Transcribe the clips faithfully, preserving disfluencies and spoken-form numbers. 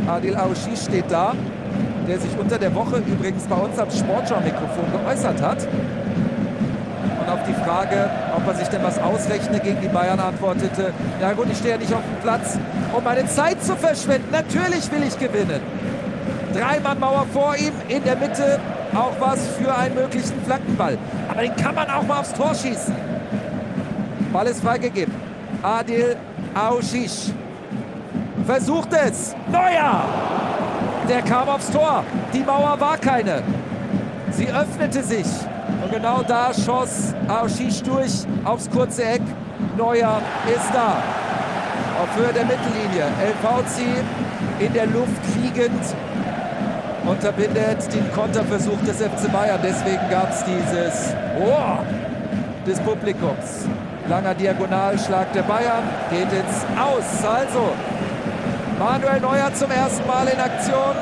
Adil Aouchiche steht da, der sich unter der Woche übrigens bei uns am Sportschau-Mikrofon geäußert hat. Und auf die Frage, ob er sich denn was ausrechne gegen die Bayern, antwortete: Ja gut, ich stehe ja nicht auf dem Platz, um meine Zeit zu verschwenden. Natürlich will ich gewinnen. Drei-Mann-Mauer vor ihm, in der Mitte auch was für einen möglichen Flankenball. Aber den kann man auch mal aufs Tor schießen. Ball ist freigegeben. Adil Aouchiche versucht es. Neuer! Der kam aufs Tor. Die Mauer war keine. Sie öffnete sich. Und genau da schoss Aouchiche durch aufs kurze Eck. Neuer ist da. Auf Höhe der Mittellinie. El Fauzi in der Luft kriegend unterbindet den Konterversuch des F C Bayern. Deswegen gab es dieses oh, des Publikums. Langer Diagonalschlag der Bayern. Geht ins Aus. Also Manuel Neuer zum ersten Mal in Aktion.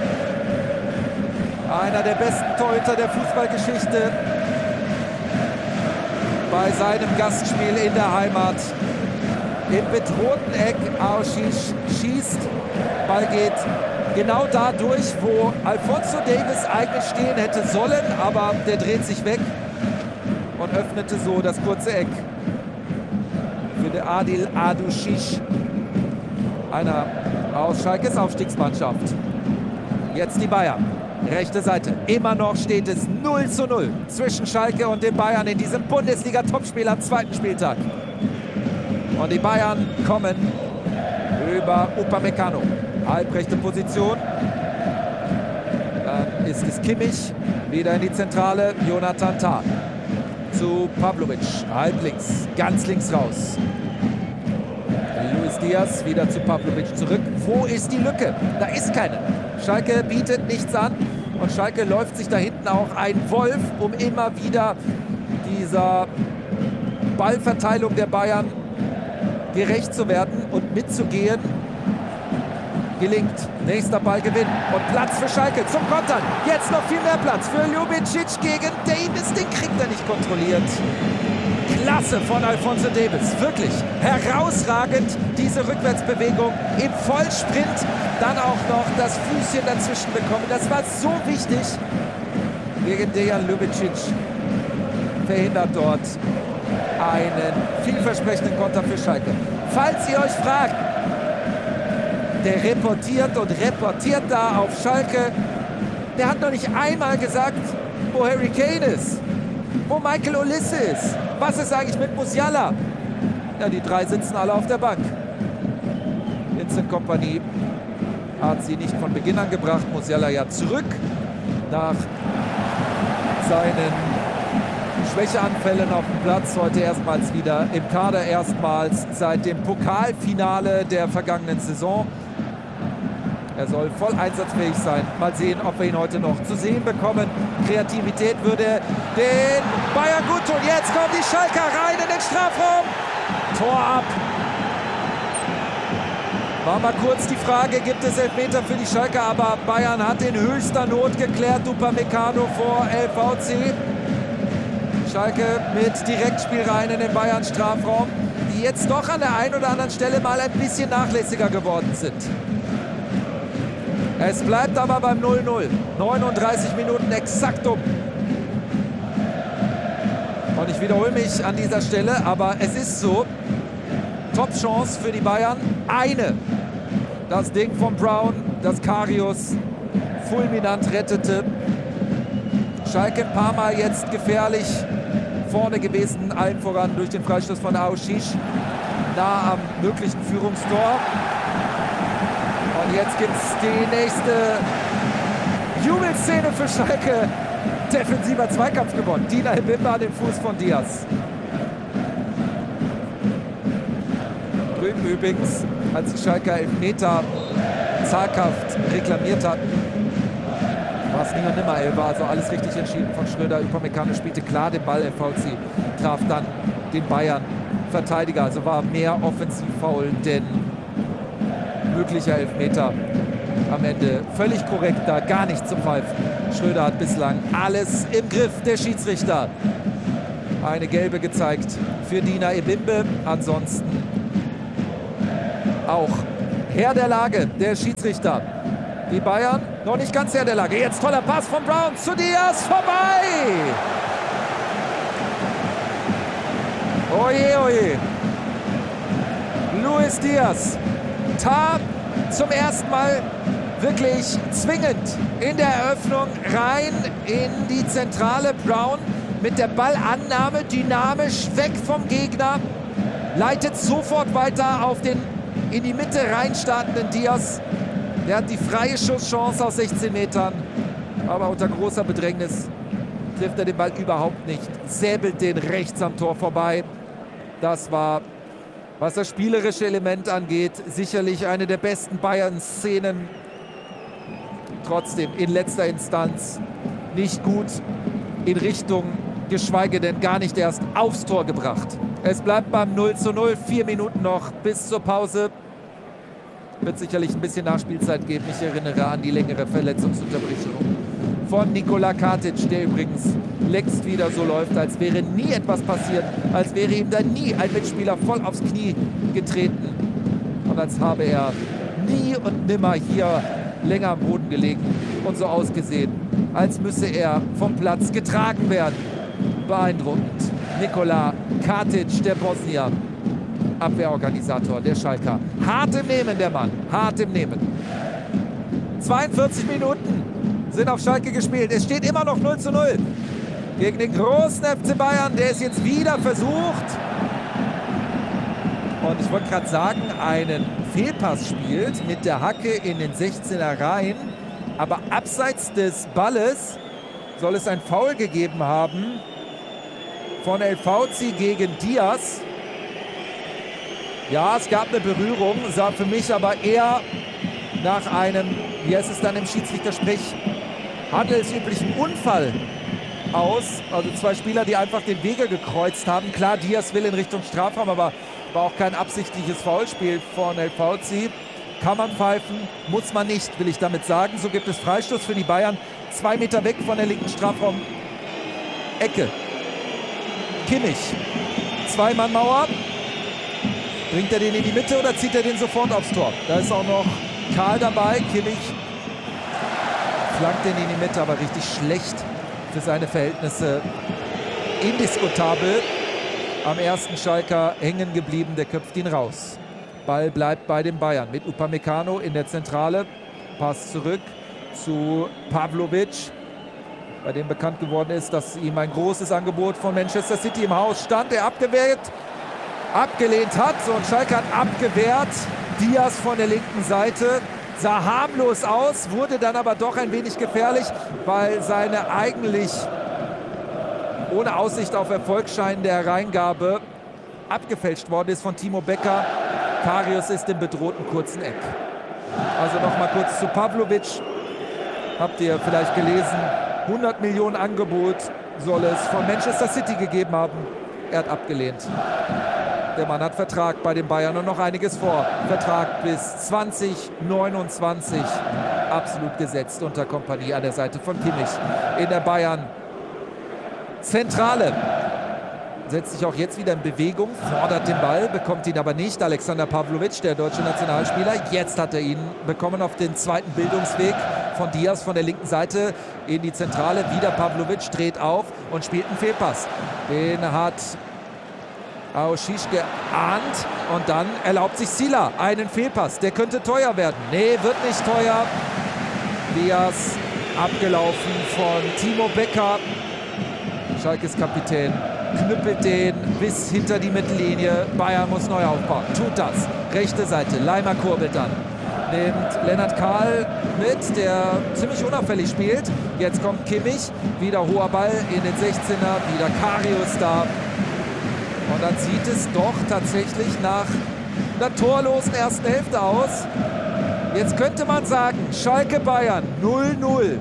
Einer der besten Torhüter der Fußballgeschichte. Bei seinem Gastspiel in der Heimat. Im bedrohten Eck. Aouchiche schießt. Ball geht genau da durch, wo Alphonso Davies eigentlich stehen hätte sollen. Aber der dreht sich weg und öffnete so das kurze Eck für den Adil Aouchiche. Einer aus Schalkes Aufstiegsmannschaft. Jetzt die Bayern. Rechte Seite. Immer noch steht es null zu null zwischen Schalke und den Bayern in diesem Bundesliga-Topspiel am zweiten Spieltag. Und die Bayern kommen über Upamecano. Halbrechte Position. Dann ist es Kimmich. Wieder in die Zentrale. Jonathan Tah. Zu Pavlovic. Halblinks. Ganz links raus. Luis Diaz wieder zu Pavlovic zurück. Wo ist die Lücke? Da ist keine. Schalke bietet nichts an. Und Schalke läuft sich da hinten auch ein Wolf, um immer wieder dieser Ballverteilung der Bayern gerecht zu werden und mitzugehen. Gelingt. Nächster Ballgewinn. Und Platz für Schalke zum Kontern. Jetzt noch viel mehr Platz für Ljubicic gegen Davies. Den kriegt er nicht kontrolliert. Klasse von Alphonso Davies. Wirklich herausragend, diese Rückwärtsbewegung im Vollsprint. Dann auch noch das Füßchen dazwischen bekommen. Das war so wichtig. Gegen Dejan Ljubicic verhindert dort einen vielversprechenden Konter für Schalke. Falls ihr euch fragt, der reportiert und reportiert da auf Schalke. Der hat noch nicht einmal gesagt, wo Harry Kane ist, wo Michael Olise ist. Was ist eigentlich mit Musiala? Ja, die drei sitzen alle auf der Bank. Vincent Kompany hat sie nicht von Beginn an gebracht. Musiala ja zurück nach seinen Schwächeanfällen auf dem Platz. Heute erstmals wieder im Kader, erstmals seit dem Pokalfinale der vergangenen Saison. Er soll voll einsatzfähig sein. Mal sehen, ob wir ihn heute noch zu sehen bekommen. Kreativität würde den Bayern gut tun. Jetzt kommen die Schalker rein in den Strafraum. Tor ab. War mal kurz die Frage, gibt es Elfmeter für die Schalker? Aber Bayern hat in höchster Not geklärt. Upamecano vor El Fauzi. Schalke mit Direktspiel rein in den Bayern-Strafraum, die jetzt doch an der einen oder anderen Stelle mal ein bisschen nachlässiger geworden sind. Es bleibt aber beim null null. neununddreißig Minuten exakt um. Und ich wiederhole mich an dieser Stelle, aber es ist so. Top-Chance für die Bayern. Eine. Das Ding von Brown, das Karius fulminant rettete. Schalke ein paar Mal jetzt gefährlich vorne gewesen, allen voran durch den Freistoß von Aouchiche. Nah am möglichen Führungstor. Und jetzt gibt es die nächste Jubelszene für Schalke. Defensiver Zweikampf gewonnen. Dina Ebimbe an den Fuß von Diaz. Drüben übrigens, als die Schalker Elfmeter zaghaft reklamiert hatten, war es nie und nimmer elf, war also alles richtig entschieden von Schröder. Upamecano spielte klar den Ball, L V C traf dann den Bayern-Verteidiger. Also war mehr Offensivfoul, denn möglicher Elfmeter am Ende völlig korrekt, da gar nicht zu pfeifen. Schröder hat bislang alles im Griff, der Schiedsrichter. Eine gelbe gezeigt für Dina Ebimbe. Ansonsten auch Herr der Lage, der Schiedsrichter. Die Bayern noch nicht ganz Herr der Lage. Jetzt toller Pass von Brown zu Diaz, vorbei! Oje, oje. Luis Diaz. Tar zum ersten Mal wirklich zwingend in der Eröffnung rein in die Zentrale. Brown mit der Ballannahme dynamisch weg vom Gegner. Leitet sofort weiter auf den in die Mitte reinstartenden Diaz. Der hat die freie Schusschance aus sechzehn Metern. Aber unter großer Bedrängnis trifft er den Ball überhaupt nicht. Säbelt den rechts am Tor vorbei. Das war, was das spielerische Element angeht, sicherlich eine der besten Bayern-Szenen. Trotzdem in letzter Instanz nicht gut in Richtung, geschweige denn gar nicht erst aufs Tor gebracht. Es bleibt beim null zu null. Vier Minuten noch bis zur Pause. Wird sicherlich ein bisschen Nachspielzeit geben. Ich erinnere an die längere Verletzungsunterbrechung von Nikola Katic, der übrigens längst wieder so läuft, als wäre nie etwas passiert, als wäre ihm da nie ein Mitspieler voll aufs Knie getreten und als habe er nie und nimmer hier länger am Boden gelegen und so ausgesehen, als müsse er vom Platz getragen werden. Beeindruckend. Nikola Katic, der Bosnier, Abwehrorganisator, der Schalker. Hart im Nehmen, der Mann. Hart im Nehmen. zweiundvierzig Minuten sind auf Schalke gespielt. Es steht immer noch null zu null. Gegen den großen F C Bayern, der es jetzt wieder versucht. Und ich wollte gerade sagen, einen Fehlpass spielt mit der Hacke in den sechzehner rein. Aber abseits des Balles soll es ein Foul gegeben haben von El Fauzi gegen Diaz. Ja, es gab eine Berührung, sah für mich aber eher nach einem, wie heißt es dann im Schiedsrichtersprech, handelsüblichen Unfall aus. Also zwei Spieler, die einfach den Wege gekreuzt haben. Klar, Diaz will in Richtung Strafraum, aber war auch kein absichtliches Foulspiel von El Fauzi. Kann man pfeifen, muss man nicht, will ich damit sagen. So gibt es Freistoß für die Bayern. Zwei Meter weg von der linken Strafraum-Ecke. Kimmich. Zwei-Mann-Mauer. Bringt er den in die Mitte oder zieht er den sofort aufs Tor? Da ist auch noch Karl dabei. Kimmich flankt den in die Mitte, aber richtig schlecht für seine Verhältnisse. Indiskutabel. Am ersten Schalker hängen geblieben, der köpft ihn raus. Ball bleibt bei den Bayern mit Upamecano in der Zentrale. Pass zurück zu Pavlovic, bei dem bekannt geworden ist, dass ihm ein großes Angebot von Manchester City im Haus stand. Er abgewehrt, abgelehnt hat und Schalke hat abgewehrt. Diaz von der linken Seite sah harmlos aus, wurde dann aber doch ein wenig gefährlich, weil seine eigentlich ohne Aussicht auf Erfolg scheinende Hereingabe abgefälscht worden ist von Timo Becker. Karius ist im bedrohten kurzen Eck. Also noch mal kurz zu Pavlovic. Habt ihr vielleicht gelesen, hundert Millionen Angebot soll es von Manchester City gegeben haben. Er hat abgelehnt. Der Mann hat Vertrag bei den Bayern und noch einiges vor. Vertrag bis zwanzig neunundzwanzig. Absolut gesetzt unter Kompanie an der Seite von Kimmich. In der Bayern Zentrale. Setzt sich auch jetzt wieder in Bewegung, fordert den Ball, bekommt ihn aber nicht. Alexander Pavlovic, der deutsche Nationalspieler. Jetzt hat er ihn bekommen auf den zweiten Bildungsweg von Diaz von der linken Seite in die Zentrale. Wieder Pavlovic, dreht auf und spielt einen Fehlpass. Den hat Aoshish geahnt und dann erlaubt sich Sila einen Fehlpass. Der könnte teuer werden. Nee, wird nicht teuer. Diaz abgelaufen von Timo Becker. Schalkes Kapitän knüppelt den bis hinter die Mittellinie. Bayern muss neu aufbauen. Tut das. Rechte Seite. Leimer kurbelt dann. Nimmt Lennart Kahl mit, der ziemlich unauffällig spielt. Jetzt kommt Kimmich. Wieder hoher Ball in den sechzehner. Wieder Karius da. Und dann sieht es doch tatsächlich nach einer torlosen ersten Hälfte aus. Jetzt könnte man sagen, Schalke Bayern null null.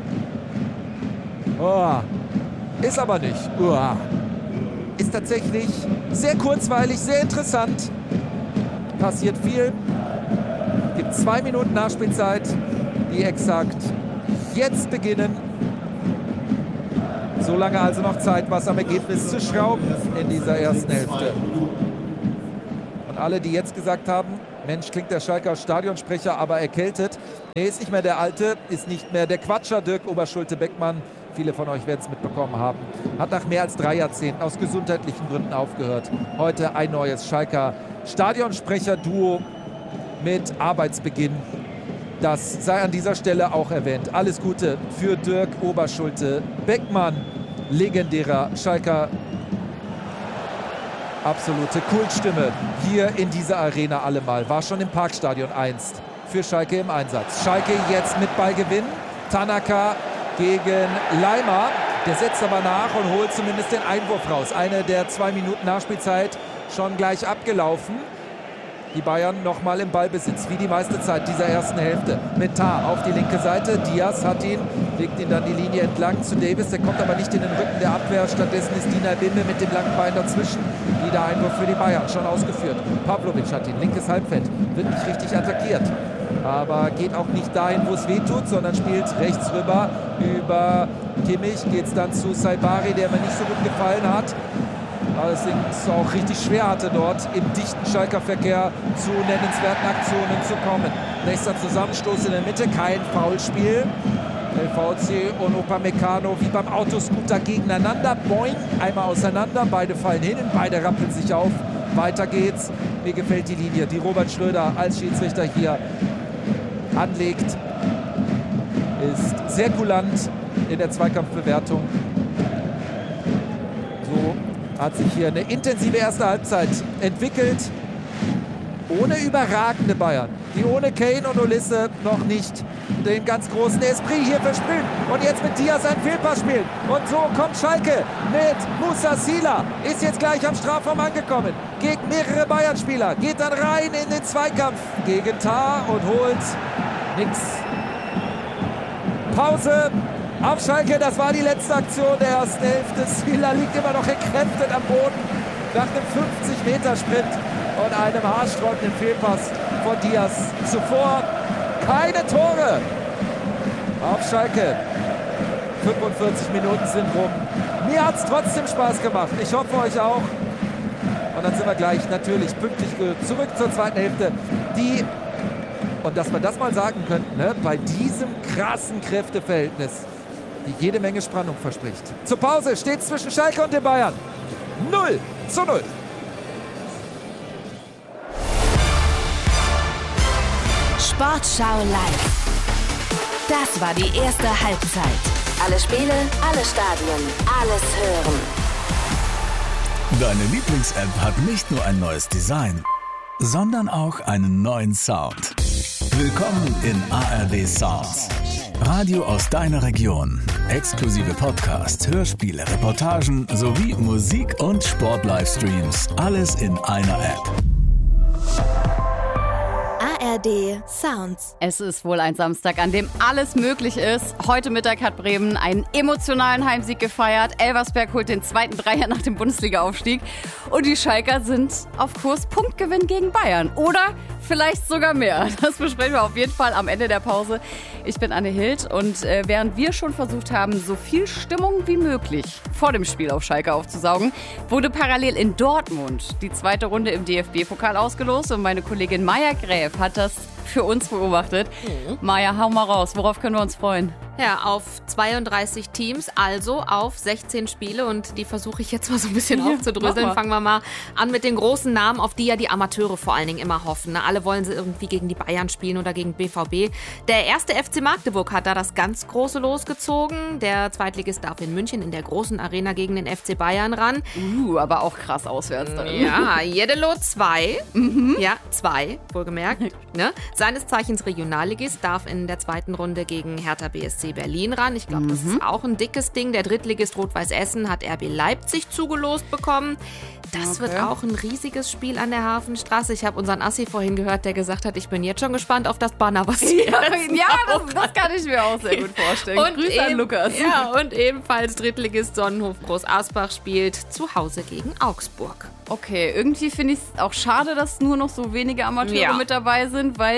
Oh. Ist aber nicht. Oh. Ist tatsächlich sehr kurzweilig, sehr interessant. Passiert viel. Gibt zwei Minuten Nachspielzeit, die exakt jetzt beginnen. So lange also noch Zeit, was am Ergebnis zu schrauben in dieser ersten Hälfte. Und alle, die jetzt gesagt haben, Mensch, klingt der Schalker Stadionsprecher, aber erkältet. Nee, ist nicht mehr der Alte, ist nicht mehr der Quatscher Dirk Oberschulte-Beckmann. Viele von euch werden es mitbekommen haben. Hat nach mehr als drei Jahrzehnten aus gesundheitlichen Gründen aufgehört. Heute ein neues Schalker Stadionsprecher-Duo mit Arbeitsbeginn. Das sei an dieser Stelle auch erwähnt. Alles Gute für Dirk Oberschulte-Beckmann, legendärer Schalker. Absolute Kultstimme hier in dieser Arena allemal. War schon im Parkstadion einst für Schalke im Einsatz. Schalke jetzt mit Ballgewinn. Tanaka gegen Leimer. Der setzt aber nach und holt zumindest den Einwurf raus. Eine der zwei Minuten Nachspielzeit schon gleich abgelaufen. Die Bayern nochmal im Ballbesitz, wie die meiste Zeit dieser ersten Hälfte. Mit Tah auf die linke Seite. Diaz hat ihn, legt ihn dann die Linie entlang zu Davis. Der kommt aber nicht in den Rücken der Abwehr. Stattdessen ist Dina Bimbe mit dem langen Bein dazwischen. Wieder Einwurf für die Bayern, schon ausgeführt. Pavlovic hat ihn, linkes Halbfeld. Wird nicht richtig attackiert. Aber geht auch nicht dahin, wo es weh tut, sondern spielt rechts rüber. Über Kimmich geht es dann zu Saibari, der mir nicht so gut gefallen hat. Allerdings auch richtig schwer hatte dort im dichten Schalker Verkehr zu nennenswerten Aktionen zu kommen. Nächster Zusammenstoß in der Mitte, kein Foulspiel. L V C und Upamecano wie beim Autoscooter gegeneinander. Boing, einmal auseinander, beide fallen hin, beide rappeln sich auf. Weiter geht's. Mir gefällt die Linie, die Robert Schröder als Schiedsrichter hier anlegt. Ist sehr kulant in der Zweikampfbewertung. So hat sich hier eine intensive erste Halbzeit entwickelt. Ohne überragende Bayern, die ohne Kane und Olisse noch nicht den ganz großen Esprit hier verspüren. Und jetzt mit Diaz ein Fehlpass spielen. Und so kommt Schalke mit Musa Sila. Ist jetzt gleich am Strafraum angekommen. Gegen mehrere Bayern-Spieler. Geht dann rein in den Zweikampf gegen Tah und holt nix. Pause auf Schalke. Das war die letzte Aktion der ersten Hälfte. Sila liegt immer noch entkräftet am Boden. Nach einem fünfzig Meter Sprint und einem haarsträubenden Fehlpass von Diaz. Zuvor keine Tore auf Schalke. fünfundvierzig Minuten sind rum. Mir hat es trotzdem Spaß gemacht. Ich hoffe euch auch. Und dann sind wir gleich natürlich pünktlich zurück zur zweiten Hälfte. Die, und dass wir das mal sagen könnten, ne, bei diesem krassen Kräfteverhältnis, die jede Menge Spannung verspricht. Zur Pause steht es zwischen Schalke und den Bayern. null zu null. Sportschau live. Das war die erste Halbzeit. Alle Spiele, alle Stadien, alles hören. Deine Lieblings-App hat nicht nur ein neues Design, sondern auch einen neuen Sound. Willkommen in A R D Sounds. Radio aus deiner Region. Exklusive Podcasts, Hörspiele, Reportagen sowie Musik- und Sport-Livestreams. Alles in einer App. A R D Sounds. Es ist wohl ein Samstag, an dem alles möglich ist. Heute Mittag hat Bremen einen emotionalen Heimsieg gefeiert. Elversberg holt den zweiten Dreier nach dem Bundesliga-Aufstieg. Und die Schalker sind auf Kurs Punktgewinn gegen Bayern. Oder vielleicht sogar mehr. Das besprechen wir auf jeden Fall am Ende der Pause. Ich bin Anne Hild und äh, während wir schon versucht haben, so viel Stimmung wie möglich vor dem Spiel auf Schalke aufzusaugen, wurde parallel in Dortmund die zweite Runde im D F B-Pokal ausgelost und meine Kollegin Maja Gräf hat das für uns beobachtet. Mhm. Maja, hau mal raus. Worauf können wir uns freuen? Ja, auf zweiunddreißig Teams, also auf sechzehn Spiele und die versuche ich jetzt mal so ein bisschen ja, aufzudröseln. Fangen wir mal an mit den großen Namen, auf die ja die Amateure vor allen Dingen immer hoffen. Alle wollen sie irgendwie gegen die Bayern spielen oder gegen B V B. Der erste F C Magdeburg hat da das ganz große losgezogen. Der Zweitligist darf in München in der großen Arena gegen den F C Bayern ran. Uh, aber auch krass auswärts dann. Ja, Jeddelo zwei. Mhm. Ja, zwei, wohlgemerkt. Ne? Seines Zeichens Regionalligist darf in der zweiten Runde gegen Hertha B S C Berlin ran. Ich glaube, das ist auch ein dickes Ding. Der Drittligist Rot-Weiß Essen hat R B Leipzig zugelost bekommen. Das okay. wird auch ein riesiges Spiel an der Hafenstraße. Ich habe unseren Assi vorhin gehört, der gesagt hat, ich bin jetzt schon gespannt auf das Banner, was wir Ja, ja das, das kann ich mir auch sehr gut vorstellen. Und Grüße eben, an Lukas. Ja, und ebenfalls Drittligist Sonnenhof Groß Asbach spielt zu Hause gegen Augsburg. Okay, irgendwie finde ich es auch schade, dass nur noch so wenige Amateure ja. mit dabei sind, weil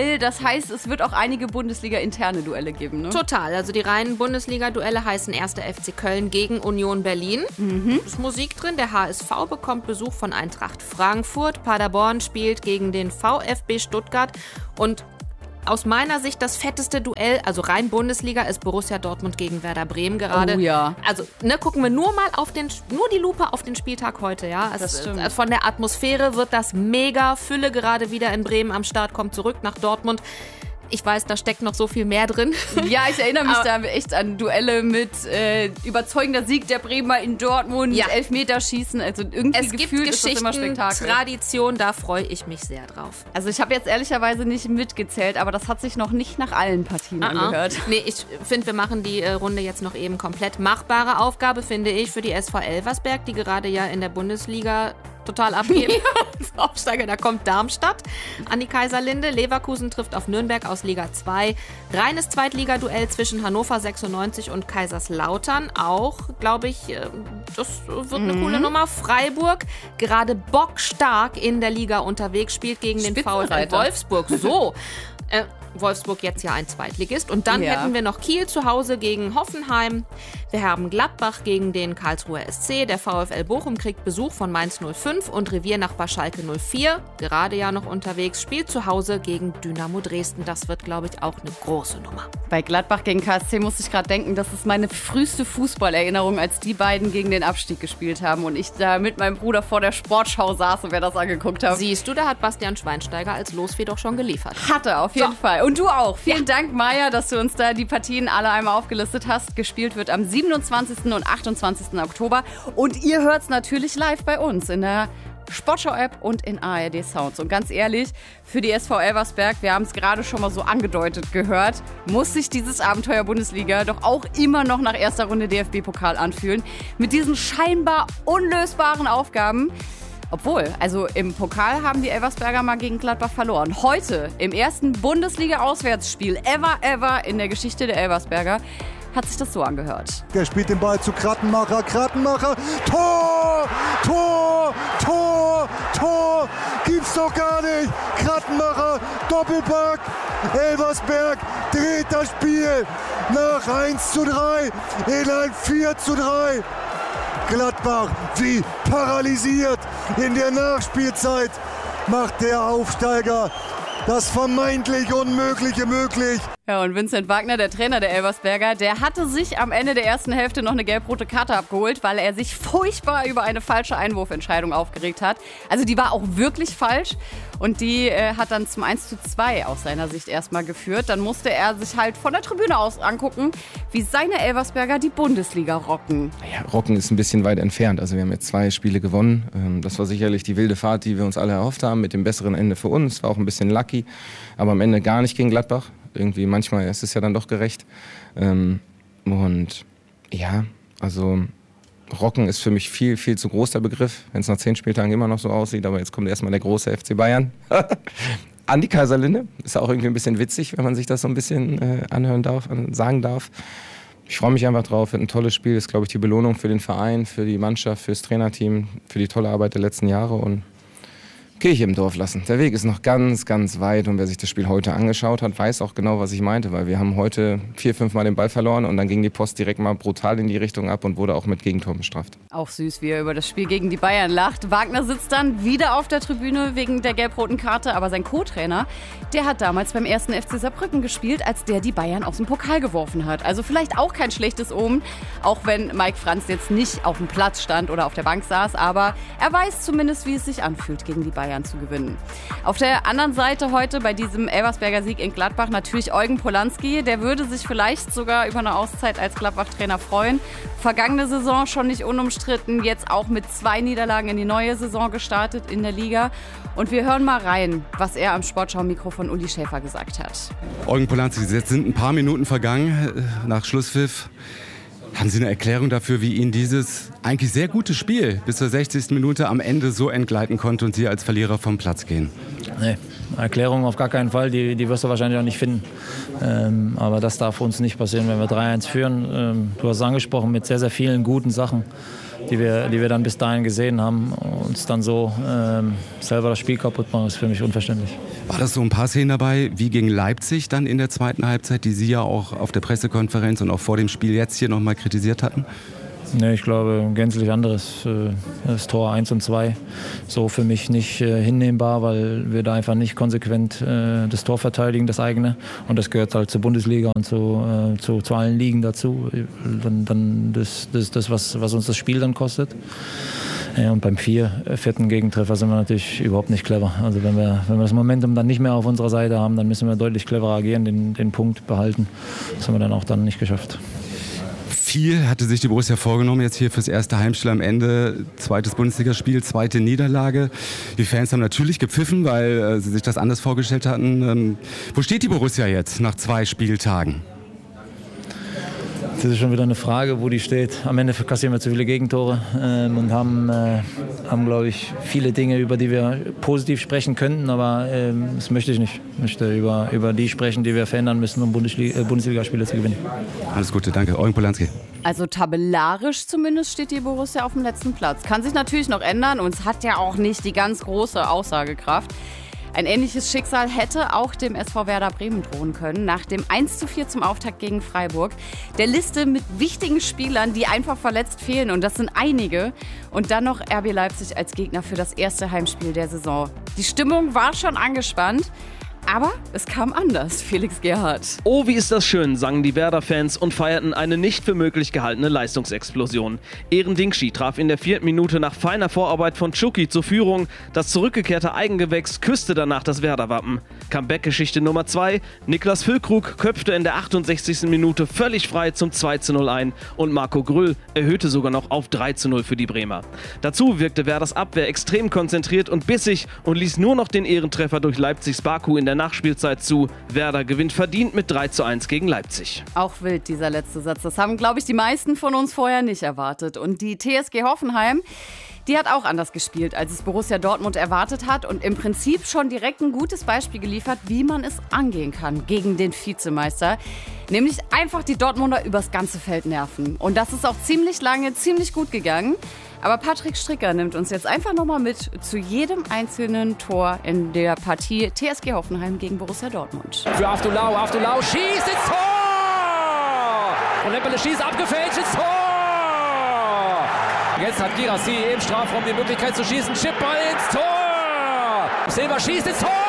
Duell. Das heißt, es wird auch einige Bundesliga-interne Duelle geben, ne? Total. Also die reinen Bundesliga-Duelle heißen erster F C Köln gegen Union Berlin. Mhm. Ist Musik drin. Der H S V bekommt Besuch von Eintracht Frankfurt. Paderborn spielt gegen den VfB Stuttgart. Und aus meiner Sicht das fetteste Duell, also rein Bundesliga, ist Borussia Dortmund gegen Werder Bremen gerade. Oh ja. Also ne, gucken wir nur mal auf den, nur die Lupe auf den Spieltag heute. Ja, das es, stimmt. Also von der Atmosphäre wird das mega. Fülle gerade wieder in Bremen am Start, kommt zurück nach Dortmund. Ich weiß, da steckt noch so viel mehr drin. Ja, ich erinnere mich da echt an Duelle mit äh, überzeugender Sieg der Bremer in Dortmund, ja. Elfmeterschießen. Also irgendwie es gefühlt gibt ist das immer Spektakel. Tradition, da freue ich mich sehr drauf. Also ich habe jetzt ehrlicherweise nicht mitgezählt, aber das hat sich noch nicht nach allen Partien uh-uh. angehört. Nee, ich finde, wir machen die äh, Runde jetzt noch eben komplett. Machbare Aufgabe, finde ich, für die S V Elversberg, die gerade ja in der Bundesliga total abgeben. Aufsteiger, da kommt Darmstadt an die Kaiserlinde. Leverkusen trifft auf Nürnberg aus Liga zwei. Reines Zweitligaduell zwischen Hannover sechsundneunzig und Kaiserslautern. Auch, glaube ich, das wird eine mhm. coole Nummer. Freiburg, gerade bockstark in der Liga unterwegs, spielt gegen den VfL Wolfsburg. So, äh, Wolfsburg jetzt ja ein Zweitligist. Und dann ja. hätten wir noch Kiel zu Hause gegen Hoffenheim. Wir haben Gladbach gegen den Karlsruher S C. Der VfL Bochum kriegt Besuch von Mainz null fünf und Reviernachbar Schalke null vier. Gerade ja noch unterwegs, spielt zu Hause gegen Dynamo Dresden. Das wird, glaube ich, auch eine große Nummer. Bei Gladbach gegen K S C musste ich gerade denken, das ist meine früheste Fußballerinnerung, als die beiden gegen den Abstieg gespielt haben und ich da mit meinem Bruder vor der Sportschau saß und wir das angeguckt haben. Siehst du, da hat Bastian Schweinsteiger als Losfee doch schon geliefert. Hatte, auf jeden so. Fall. Und du auch. Vielen ja. Dank, Maja, dass du uns da die Partien alle einmal aufgelistet hast. Gespielt wird am siebenundzwanzigsten und achtundzwanzigsten Oktober. Und ihr hört es natürlich live bei uns in der Sportschau-App und in A R D Sounds. Und ganz ehrlich, für die S V Elversberg, wir haben es gerade schon mal so angedeutet gehört, muss sich dieses Abenteuer Bundesliga doch auch immer noch nach erster Runde D F B-Pokal anfühlen. Mit diesen scheinbar unlösbaren Aufgaben. Obwohl, also im Pokal haben die Elversberger mal gegen Gladbach verloren. Heute, im ersten Bundesliga-Auswärtsspiel ever, ever in der Geschichte der Elversberger, hat sich das so angehört. Der spielt den Ball zu Krattenmacher, Krattenmacher, Tor, Tor, Tor, Tor, gibt's doch gar nicht. Krattenmacher, Doppelpack, Elversberg dreht das Spiel nach eins zu drei in ein vier zu drei. Gladbach wie paralysiert in der Nachspielzeit macht der Aufsteiger das vermeintlich Unmögliche möglich. Ja, und Vincent Wagner, der Trainer der Elversberger, der hatte sich am Ende der ersten Hälfte noch eine gelb-rote Karte abgeholt, weil er sich furchtbar über eine falsche Einwurfentscheidung aufgeregt hat. Also die war auch wirklich falsch und die äh, hat dann zum eins zu zwei aus seiner Sicht erstmal geführt. Dann musste er sich halt von der Tribüne aus angucken, wie seine Elversberger die Bundesliga rocken. Ja, rocken ist ein bisschen weit entfernt. Also wir haben jetzt zwei Spiele gewonnen. Das war sicherlich die wilde Fahrt, die wir uns alle erhofft haben, mit dem besseren Ende für uns. War auch ein bisschen lucky, aber am Ende gar nicht gegen Gladbach. Irgendwie manchmal ist es ja dann doch gerecht. Ähm, und ja, also Rocken ist für mich viel, viel zu groß der Begriff, wenn es nach zehn Spieltagen immer noch so aussieht. Aber jetzt kommt erstmal der große F C Bayern. An die Kaiserlinde. Ist auch irgendwie ein bisschen witzig, wenn man sich das so ein bisschen äh, anhören darf, sagen darf. Ich freue mich einfach drauf. Wird ein tolles Spiel. Ist, glaube ich, die Belohnung für den Verein, für die Mannschaft, für das Trainerteam, für die tolle Arbeit der letzten Jahre. Und Kirche im Dorf lassen. Der Weg ist noch ganz, ganz weit und wer sich das Spiel heute angeschaut hat, weiß auch genau, was ich meinte, weil wir haben heute vier, fünf Mal den Ball verloren und dann ging die Post direkt mal brutal in die Richtung ab und wurde auch mit Gegentor bestraft. Auch süß, wie er über das Spiel gegen die Bayern lacht. Wagner sitzt dann wieder auf der Tribüne wegen der gelb-roten Karte, aber sein Co-Trainer, der hat damals beim ersten F C Saarbrücken gespielt, als der die Bayern aus dem Pokal geworfen hat. Also vielleicht auch kein schlechtes Omen, auch wenn Mike Franz jetzt nicht auf dem Platz stand oder auf der Bank saß, aber er weiß zumindest, wie es sich anfühlt, gegen die Bayern zu gewinnen. Auf der anderen Seite heute bei diesem Elversberger Sieg in Gladbach natürlich Eugen Polanski. Der würde sich vielleicht sogar über eine Auszeit als Gladbach-Trainer freuen. Vergangene Saison schon nicht unumstritten, jetzt auch mit zwei Niederlagen in die neue Saison gestartet in der Liga. Und wir hören mal rein, was er am Sportschau-Mikro von Uli Schäfer gesagt hat. Eugen Polanski, jetzt sind ein paar Minuten vergangen nach Schlusspfiff. Haben Sie eine Erklärung dafür, wie Ihnen dieses eigentlich sehr gute Spiel bis zur sechzigsten Minute am Ende so entgleiten konnte und Sie als Verlierer vom Platz gehen? Nee, Erklärung auf gar keinen Fall, die, die wirst du wahrscheinlich auch nicht finden. Ähm, aber das darf uns nicht passieren, wenn wir drei eins führen. Ähm, du hast es angesprochen, mit sehr, sehr vielen guten Sachen, die wir, die wir dann bis dahin gesehen haben. Uns dann so ähm, selber das Spiel kaputt machen, ist für mich unverständlich. War das so ein paar Szenen dabei, wie gegen Leipzig dann in der zweiten Halbzeit, die Sie ja auch auf der Pressekonferenz und auch vor dem Spiel jetzt hier nochmal kritisiert hatten? Nee, ich glaube, ein gänzlich anderes. Das Tor eins und zwei so für mich nicht äh, hinnehmbar, weil wir da einfach nicht konsequent äh, das Tor verteidigen, das eigene. Und das gehört halt zur Bundesliga und zu, äh, zu, zu allen Ligen dazu. Dann, dann das, das, das was, was uns das Spiel dann kostet. Ja, und beim vier, vierten Gegentreffer sind wir natürlich überhaupt nicht clever. Also wenn wir, wenn wir das Momentum dann nicht mehr auf unserer Seite haben, dann müssen wir deutlich cleverer agieren, den, den Punkt behalten. Das haben wir dann auch dann nicht geschafft. Viel hatte sich die Borussia vorgenommen, jetzt hier fürs erste Heimspiel am Ende. Zweites Bundesligaspiel, zweite Niederlage. Die Fans haben natürlich gepfiffen, weil äh, sie sich das anders vorgestellt hatten. Ähm, wo steht die Borussia jetzt nach zwei Spieltagen? Das ist schon wieder eine Frage, wo die steht. Am Ende kassieren wir zu viele Gegentore ähm, und haben, äh, haben glaube ich, viele Dinge, über die wir positiv sprechen könnten. Aber ähm, das möchte ich nicht. Ich möchte über, über die sprechen, die wir verändern müssen, um Bundesliga, äh, Bundesligaspiele zu gewinnen. Alles Gute, danke. Eugen Polanski. Also tabellarisch zumindest steht die Borussia auf dem letzten Platz. Kann sich natürlich noch ändern und es hat ja auch nicht die ganz große Aussagekraft. Ein ähnliches Schicksal hätte auch dem S V Werder Bremen drohen können, nach dem eins zu vier zum Auftakt gegen Freiburg. Der Liste mit wichtigen Spielern, die einfach verletzt fehlen, und das sind einige. Und dann noch R B Leipzig als Gegner für das erste Heimspiel der Saison. Die Stimmung war schon angespannt. Aber es kam anders, Felix Gerhardt. Oh, wie ist das schön, sangen die Werder-Fans und feierten eine nicht für möglich gehaltene Leistungsexplosion. Ehren-Dingschi traf in der vierten Minute nach feiner Vorarbeit von Tschuki zur Führung. Das zurückgekehrte Eigengewächs küsste danach das Werder-Wappen. Comeback-Geschichte Nummer zwei. Niklas Füllkrug köpfte in der achtundsechzigsten Minute völlig frei zum zwei zu null ein und Marco Grüll erhöhte sogar noch auf drei zu null für die Bremer. Dazu wirkte Werders Abwehr extrem konzentriert und bissig und ließ nur noch den Ehrentreffer durch Leipzigs Baku in der Nachspielzeit zu. Werder gewinnt verdient mit drei zu eins gegen Leipzig. Auch wild, dieser letzte Satz. Das haben, glaube ich, die meisten von uns vorher nicht erwartet. Und die T S G Hoffenheim, die hat auch anders gespielt, als es Borussia Dortmund erwartet hat. Und im Prinzip schon direkt ein gutes Beispiel geliefert, wie man es angehen kann gegen den Vizemeister. Nämlich einfach die Dortmunder übers ganze Feld nerven. Und das ist auch ziemlich lange, ziemlich gut gegangen. Aber Patrick Stricker nimmt uns jetzt einfach nochmal mit zu jedem einzelnen Tor in der Partie T S G Hoffenheim gegen Borussia Dortmund. Für Aftulau, Aftulau schießt ins Tor! Und Lemperle schießt, abgefälscht ins Tor! Jetzt hat Girassi im Strafraum die Möglichkeit zu schießen. Chipball ins Tor! Silva schießt ins Tor!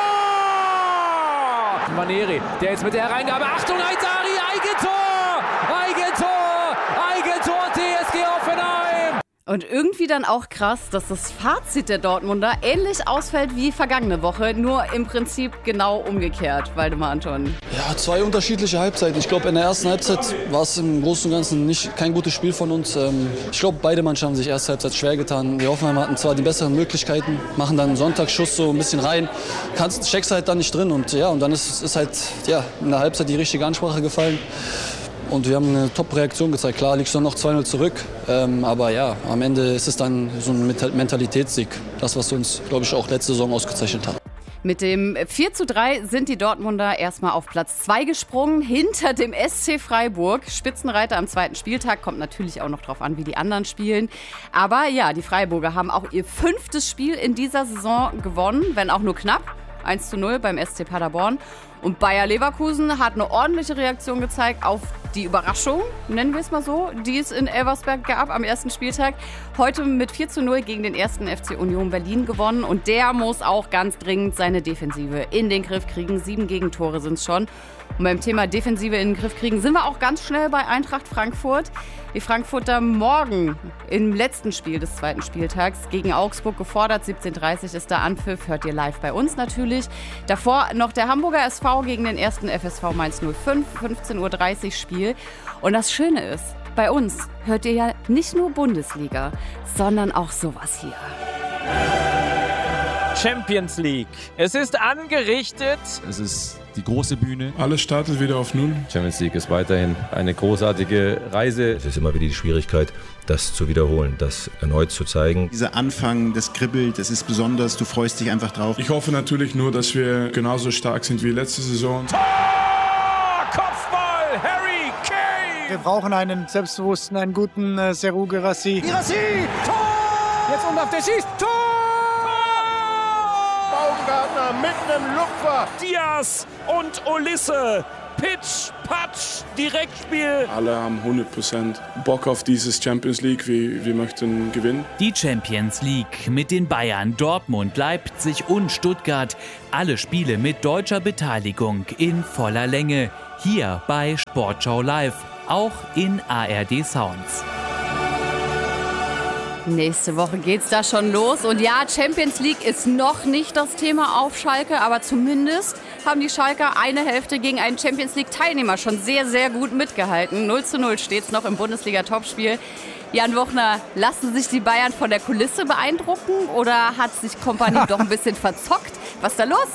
Vaneri, der jetzt mit der Hereingabe. Achtung, Aizari, Eigentor! Eigentor! Eigentor, T S G Hoffenheim! Und irgendwie dann auch krass, dass das Fazit der Dortmunder ähnlich ausfällt wie vergangene Woche, nur im Prinzip genau umgekehrt, Waldemar Anton. Ja, zwei unterschiedliche Halbzeiten. Ich glaube, in der ersten Halbzeit war es im Großen und Ganzen nicht, kein gutes Spiel von uns. Ich glaube, beide Mannschaften haben sich erste Halbzeit schwer getan. Die Hoffenheimer hatten zwar die besseren Möglichkeiten, machen dann einen Sonntagsschuss so ein bisschen rein, kannst, steckst halt dann nicht drin. Und, ja, und dann ist, ist halt ja, in der Halbzeit die richtige Ansprache gefallen. Und wir haben eine Top-Reaktion gezeigt. Klar, liegst du noch zwei null zurück. Ähm, aber ja, am Ende ist es dann so ein Mentalitätssieg. Das, was uns, glaube ich, auch letzte Saison ausgezeichnet hat. Mit dem vier zu drei sind die Dortmunder erstmal auf Platz zwei gesprungen, hinter dem S C Freiburg. Spitzenreiter am zweiten Spieltag, kommt natürlich auch noch drauf an, wie die anderen spielen. Aber ja, die Freiburger haben auch ihr fünftes Spiel in dieser Saison gewonnen, wenn auch nur knapp. eins zu null beim S C Paderborn. Und Bayer Leverkusen hat eine ordentliche Reaktion gezeigt auf die Überraschung, nennen wir es mal so, die es in Elversberg gab am ersten Spieltag. Heute mit vier zu null gegen den ersten F C Union Berlin gewonnen. Und der muss auch ganz dringend seine Defensive in den Griff kriegen. Sieben Gegentore sind es schon. Und beim Thema Defensive in den Griff kriegen sind wir auch ganz schnell bei Eintracht Frankfurt. Die Frankfurter morgen im letzten Spiel des zweiten Spieltags gegen Augsburg gefordert. siebzehn Uhr dreißig ist der Anpfiff, hört ihr live bei uns natürlich. Davor noch der Hamburger S V gegen den ersten F S V Mainz null fünf, fünfzehn Uhr dreißig Spiel. Und das Schöne ist, bei uns hört ihr ja nicht nur Bundesliga, sondern auch sowas hier. Champions League. Es ist angerichtet. Es ist die große Bühne. Alles startet wieder auf Null. Champions League ist weiterhin eine großartige Reise. Es ist immer wieder die Schwierigkeit, das zu wiederholen, das erneut zu zeigen. Dieser Anfang, das kribbelt, das ist besonders, du freust dich einfach drauf. Ich hoffe natürlich nur, dass wir genauso stark sind wie letzte Saison. Tor! Kopfball! Harry Kane! Wir brauchen einen selbstbewussten, einen guten äh, Serhou Guirassy. Guirassy! Tor! Jetzt und auf der Schießt! Tor! Baumgartner mit einem Lupfer. Diaz und Olisse. Pitch, Patsch, Direktspiel. Alle haben hundert Prozent Bock auf dieses Champions League. Wir, wir möchten gewinnen. Die Champions League mit den Bayern, Dortmund, Leipzig und Stuttgart. Alle Spiele mit deutscher Beteiligung in voller Länge. Hier bei Sportschau Live, auch in A R D Sounds. Nächste Woche geht's da schon los. Und ja, Champions League ist noch nicht das Thema auf Schalke, aber zumindest haben die Schalker eine Hälfte gegen einen Champions League-Teilnehmer schon sehr, sehr gut mitgehalten. null zu null steht's noch im Bundesliga-Topspiel. Jan Wochner, lassen sich die Bayern von der Kulisse beeindrucken oder hat sich Kompanie doch ein bisschen verzockt? Was ist da los?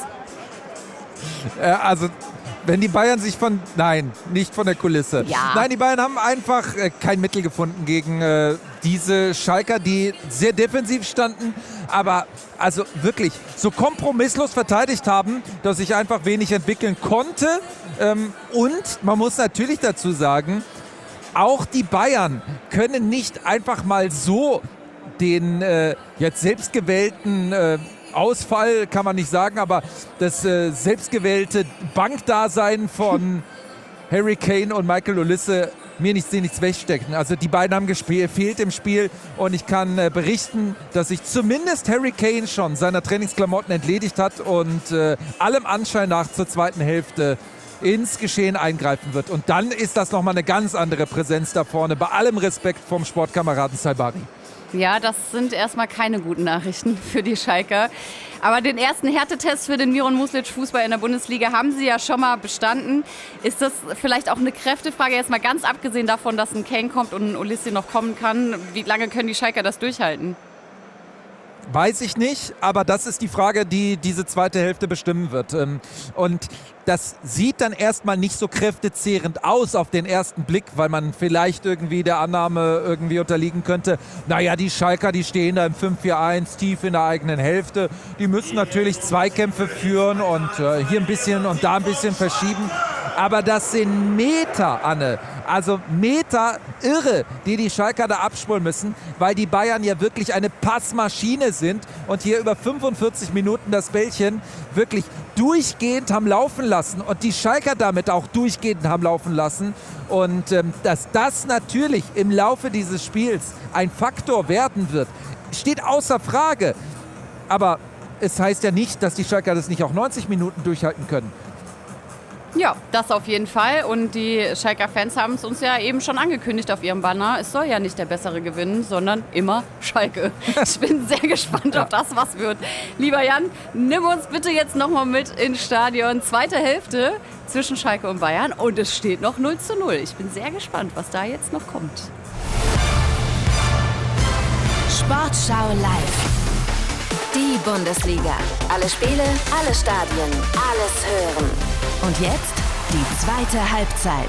Äh, also... Wenn die Bayern sich von... Nein, nicht von der Kulisse. Ja. Nein, die Bayern haben einfach äh, kein Mittel gefunden gegen äh, diese Schalker, die sehr defensiv standen, aber also wirklich so kompromisslos verteidigt haben, dass sich einfach wenig entwickeln konnte. Ähm, und man muss natürlich dazu sagen, auch die Bayern können nicht einfach mal so den äh, jetzt selbstgewählten... Äh, Ausfall kann man nicht sagen, aber das äh, selbstgewählte Bankdasein von Harry Kane und Michael Olisse mir nichts, nichts wegstecken. Also die beiden haben gespielt, fehlt im Spiel und ich kann äh, berichten, dass sich zumindest Harry Kane schon seiner Trainingsklamotten entledigt hat und äh, allem Anschein nach zur zweiten Hälfte ins Geschehen eingreifen wird. Und dann ist das nochmal eine ganz andere Präsenz da vorne, bei allem Respekt vom Sportkameraden Saibari. Ja, das sind erstmal keine guten Nachrichten für die Schalker. Aber den ersten Härtetest für den Miron Muslic Fußball in der Bundesliga haben sie ja schon mal bestanden. Ist das vielleicht auch eine Kräftefrage, jetzt mal ganz abgesehen davon, dass ein Kane kommt und ein Olisse noch kommen kann? Wie lange können die Schalker das durchhalten? Weiß ich nicht, aber das ist die Frage, die diese zweite Hälfte bestimmen wird. Und das sieht dann erstmal nicht so kräftezehrend aus auf den ersten Blick, weil man vielleicht irgendwie der Annahme irgendwie unterliegen könnte, naja, die Schalker, die stehen da im fünf vier eins tief in der eigenen Hälfte. Die müssen natürlich Zweikämpfe führen und äh, hier ein bisschen und da ein bisschen verschieben. Aber das sind Meter, Anne, also Meter irre, die die Schalker da abspulen müssen, weil die Bayern ja wirklich eine Passmaschine sind und hier über fünfundvierzig Minuten das Bällchen wirklich durchgehend haben laufen lassen und die Schalker damit auch durchgehend haben laufen lassen. Und ähm, dass das natürlich im Laufe dieses Spiels ein Faktor werden wird, steht außer Frage. Aber es heißt ja nicht, dass die Schalker das nicht auch neunzig Minuten durchhalten können. Ja, das auf jeden Fall. Und die Schalker Fans haben es uns ja eben schon angekündigt auf ihrem Banner. Es soll ja nicht der Bessere gewinnen, sondern immer Schalke. Ich bin sehr gespannt auf das, was wird. Lieber Jan, nimm uns bitte jetzt nochmal mit ins Stadion. Zweite Hälfte zwischen Schalke und Bayern. Und es steht noch null zu null. Ich bin sehr gespannt, was da jetzt noch kommt. Sportschau live. Die Bundesliga. Alle Spiele, alle Stadien, alles hören. Und jetzt die zweite Halbzeit.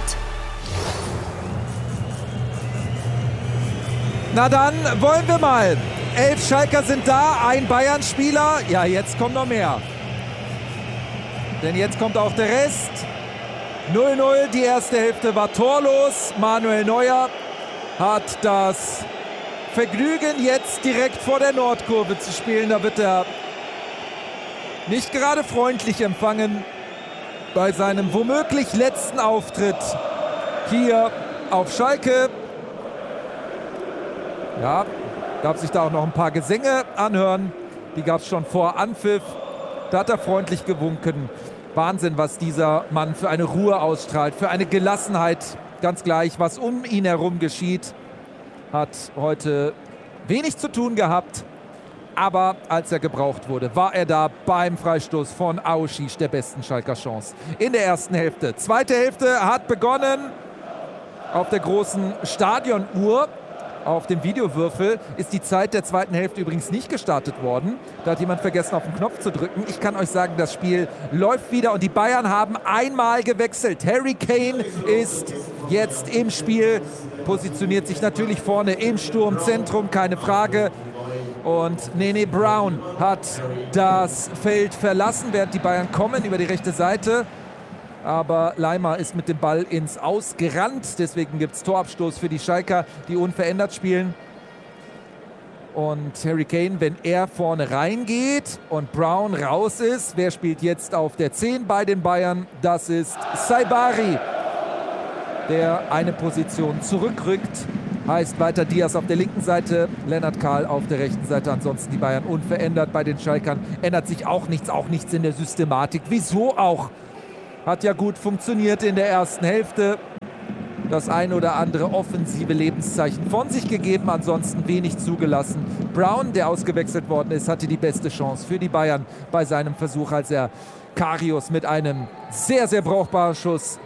Na dann wollen wir mal. Elf Schalker sind da, ein Bayern-Spieler. Ja, jetzt kommt noch mehr. Denn jetzt kommt auch der Rest. null null, die erste Hälfte war torlos. Manuel Neuer hat das Vergnügen, jetzt direkt vor der Nordkurve zu spielen. Da wird er nicht gerade freundlich empfangen bei seinem womöglich letzten Auftritt hier auf Schalke. Ja, darf sich da auch noch ein paar Gesänge anhören. Die gab es schon vor Anpfiff. Da hat er freundlich gewunken. Wahnsinn, was dieser Mann für eine Ruhe ausstrahlt, für eine Gelassenheit. Ganz gleich, was um ihn herum geschieht. Hat heute wenig zu tun gehabt. Aber als er gebraucht wurde, war er da beim Freistoß von Aouchiche, der besten Schalker Chance in der ersten Hälfte. Zweite Hälfte hat begonnen auf der großen Stadionuhr. Auf dem Videowürfel ist die Zeit der zweiten Hälfte übrigens nicht gestartet worden. Da hat jemand vergessen, auf den Knopf zu drücken. Ich kann euch sagen, das Spiel läuft wieder und die Bayern haben einmal gewechselt. Harry Kane ist jetzt im Spiel, positioniert sich natürlich vorne im Sturmzentrum, keine Frage. Und Nene Brown hat das Feld verlassen, während die Bayern kommen über die rechte Seite. Aber Laimer ist mit dem Ball ins Aus gerannt. Deswegen gibt es Torabstoß für die Schalker, die unverändert spielen. Und Harry Kane, wenn er vorne reingeht und Brown raus ist, wer spielt jetzt auf der zehn bei den Bayern? Das ist Saibari, der eine Position zurückrückt. Heißt weiter Diaz auf der linken Seite, Lennart Kahl auf der rechten Seite. Ansonsten die Bayern unverändert. Bei den Schalkern ändert sich auch nichts, auch nichts in der Systematik. Wieso auch? Hat ja gut funktioniert in der ersten Hälfte. Das ein oder andere offensive Lebenszeichen von sich gegeben, ansonsten wenig zugelassen. Brown, der ausgewechselt worden ist, hatte die beste Chance für die Bayern bei seinem Versuch, als er Karius mit einem sehr, sehr brauchbaren Schuss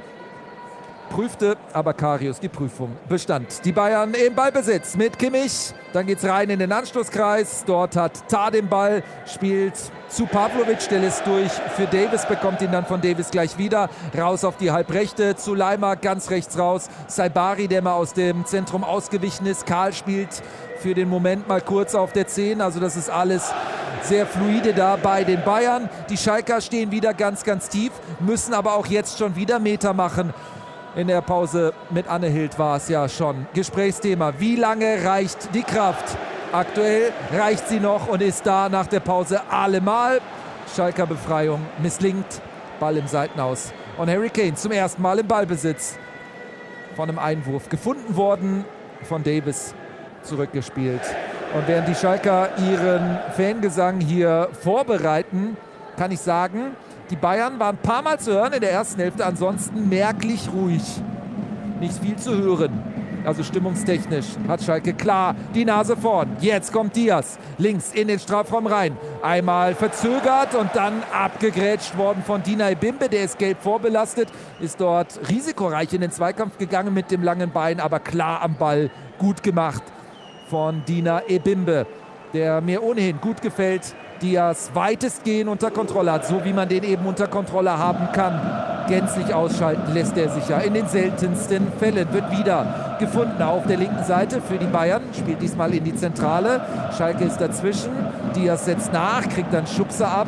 prüfte, aber Karius die Prüfung bestand. Die Bayern im Ballbesitz mit Kimmich. Dann geht es rein in den Anschlusskreis. Dort hat Tah den Ball, spielt zu Pavlovic, der lässt durch für Davis, bekommt ihn dann von Davis gleich wieder. Raus auf die Halbrechte, zu Laimer ganz rechts raus. Saibari, der mal aus dem Zentrum ausgewichen ist. Kahl spielt für den Moment mal kurz auf der zehn. Also das ist alles sehr fluide da bei den Bayern. Die Schalker stehen wieder ganz, ganz tief, müssen aber auch jetzt schon wieder Meter machen. In der Pause mit Anne Hild war es ja schon Gesprächsthema. Wie lange reicht die Kraft? Aktuell reicht sie noch und ist da nach der Pause allemal. Schalker Befreiung misslingt. Ball im Seitenaus. Und Harry Kane zum ersten Mal im Ballbesitz. Von einem Einwurf gefunden worden. Von Davis zurückgespielt. Und während die Schalker ihren Fangesang hier vorbereiten, kann ich sagen, die Bayern waren ein paar Mal zu hören in der ersten Hälfte, ansonsten merklich ruhig. Nicht viel zu hören. Also stimmungstechnisch hat Schalke klar die Nase vorn. Jetzt kommt Diaz links in den Strafraum rein. Einmal verzögert und dann abgegrätscht worden von Dina Ebimbe. Der ist gelb vorbelastet, ist dort risikoreich in den Zweikampf gegangen mit dem langen Bein, aber klar am Ball. Gut gemacht von Dina Ebimbe, der mir ohnehin gut gefällt. Diaz weitestgehend unter Kontrolle hat, so wie man den eben unter Kontrolle haben kann. Gänzlich ausschalten lässt er sich ja in den seltensten Fällen. Wird wieder gefunden auf der linken Seite für die Bayern, spielt diesmal in die Zentrale. Schalke ist dazwischen, Diaz setzt nach, kriegt dann Schubser ab.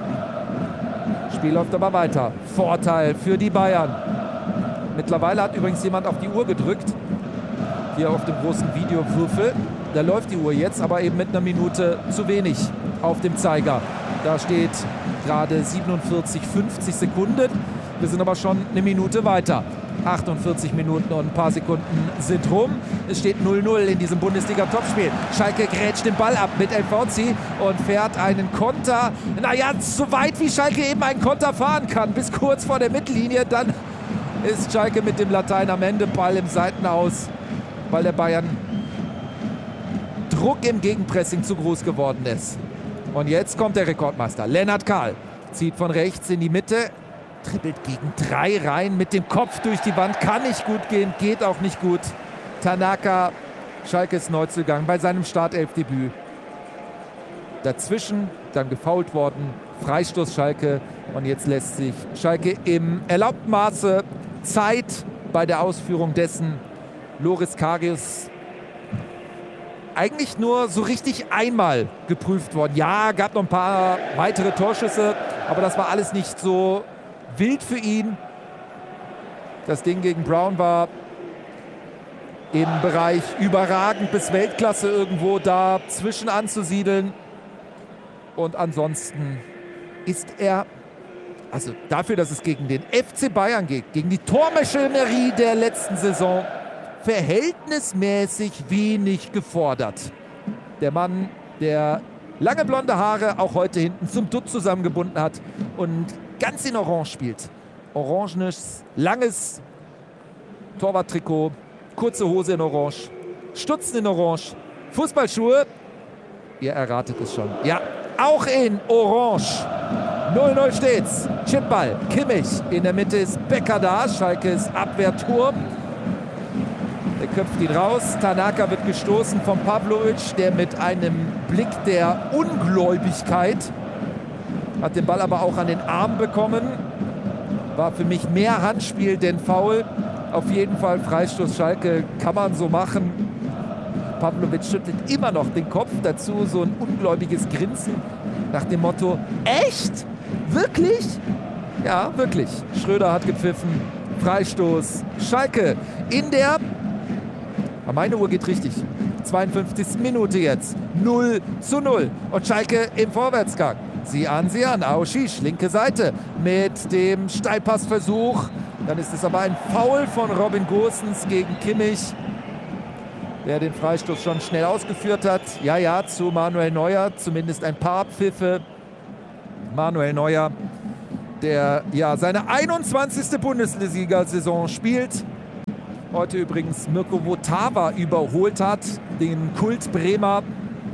Spiel läuft aber weiter. Vorteil für die Bayern. Mittlerweile hat übrigens jemand auf die Uhr gedrückt, hier auf dem großen Videowürfel. Da läuft die Uhr jetzt, aber eben mit einer Minute zu wenig auf dem Zeiger. Da steht gerade siebenundvierzig, fünfzig Sekunden. Wir sind aber schon eine Minute weiter. achtundvierzig Minuten und ein paar Sekunden sind rum. Es steht null null in diesem Bundesliga-Topspiel. Schalke grätscht den Ball ab mit Elforzi und fährt einen Konter. Naja, so weit wie Schalke eben einen Konter fahren kann, bis kurz vor der Mittellinie. Dann ist Schalke mit dem Latein am Ende, Ball im Seitenaus, weil der Bayern Druck im Gegenpressing zu groß geworden ist. Und jetzt kommt der Rekordmeister. Lennart Kahl zieht von rechts in die Mitte, trippelt gegen drei rein mit dem Kopf durch die Wand. Kann nicht gut gehen, geht auch nicht gut. Tanaka, Schalkes Neuzugang bei seinem Startelfdebüt. Dazwischen dann gefoult worden, Freistoß Schalke. Und jetzt lässt sich Schalke im erlaubten Maße Zeit bei der Ausführung dessen. Loris Karius eigentlich nur so richtig einmal geprüft worden. Ja, gab noch ein paar weitere Torschüsse, aber das war alles nicht so wild für ihn. Das Ding gegen Brown war im Bereich überragend bis Weltklasse irgendwo dazwischen anzusiedeln. Und ansonsten ist er, also dafür, dass es gegen den F C Bayern geht, gegen die Tormaschinerie der letzten Saison, verhältnismäßig wenig gefordert. Der Mann, der lange blonde Haare auch heute hinten zum Dutt zusammengebunden hat und ganz in Orange spielt. Orangenes, langes Torwarttrikot, kurze Hose in Orange, Stutzen in Orange, Fußballschuhe. Ihr erratet es schon. Ja, auch in Orange. null null steht's. Chipball, Kimmich. In der Mitte ist Becker da, Schalkes Abwehrturm. Er köpft ihn raus. Tanaka wird gestoßen von Pavlovic, der mit einem Blick der Ungläubigkeit hat den Ball aber auch an den Arm bekommen. War für mich mehr Handspiel denn Foul. Auf jeden Fall Freistoß Schalke, kann man so machen. Pavlovic schüttelt immer noch den Kopf. Dazu so ein ungläubiges Grinsen nach dem Motto, echt? Wirklich? Ja, wirklich. Schröder hat gepfiffen. Freistoß Schalke in der, meine Uhr geht richtig, zweiundfünfzigsten Minute jetzt. null zu null. Und Schalke im Vorwärtsgang. Sieh an, sieh an. Aoshish, linke Seite mit dem Steilpassversuch. Dann ist es aber ein Foul von Robin Gosens gegen Kimmich, der den Freistoß schon schnell ausgeführt hat. Ja, ja, zu Manuel Neuer. Zumindest ein paar Pfiffe. Manuel Neuer, der ja seine einundzwanzigste Bundesliga-Saison spielt. Heute übrigens Mirko Votava überholt hat, den Kult Bremer.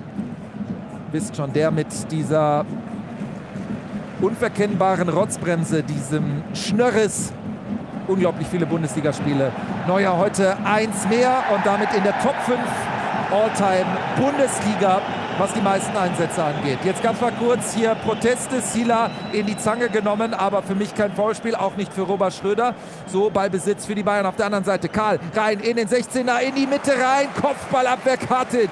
Wisst schon, der mit dieser unverkennbaren Rotzbremse, diesem Schnörres, unglaublich viele Bundesligaspiele. Neuer heute eins mehr und damit in der Top fünf All-Time-Bundesliga, was die meisten Einsätze angeht. Jetzt ganz mal kurz hier Proteste, Sila in die Zange genommen, aber für mich kein Foulspiel, auch nicht für Robert Schröder. So, Ballbesitz für die Bayern auf der anderen Seite. Karl rein in den sechzehner, in die Mitte rein, Kopfballabwehr Katic.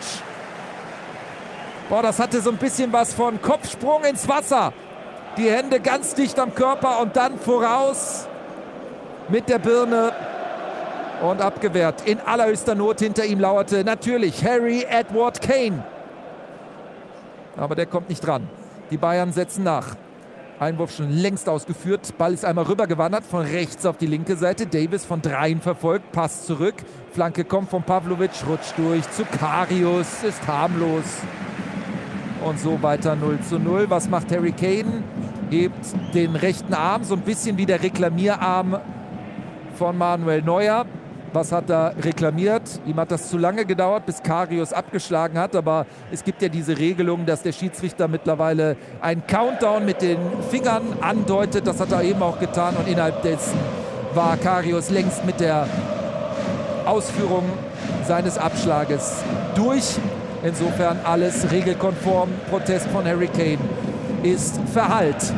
Boah, das hatte so ein bisschen was von Kopfsprung ins Wasser. Die Hände ganz dicht am Körper und dann voraus mit der Birne und abgewehrt. In allerhöchster Not hinter ihm lauerte natürlich Harry Edward Kane. Aber der kommt nicht dran. Die Bayern setzen nach. Einwurf schon längst ausgeführt. Ball ist einmal rübergewandert von rechts auf die linke Seite. Davis von dreien verfolgt, Pass zurück. Flanke kommt von Pavlovic, rutscht durch zu Karius, ist harmlos. Und so weiter null zu null. Was macht Harry Kane? Hebt den rechten Arm, so ein bisschen wie der Reklamierarm von Manuel Neuer. Was hat er reklamiert? Ihm hat das zu lange gedauert, bis Karius abgeschlagen hat. Aber es gibt ja diese Regelung, dass der Schiedsrichter mittlerweile einen Countdown mit den Fingern andeutet. Das hat er eben auch getan. Und innerhalb dessen war Karius längst mit der Ausführung seines Abschlages durch. Insofern alles regelkonform. Protest von Harry Kane ist Verhallt.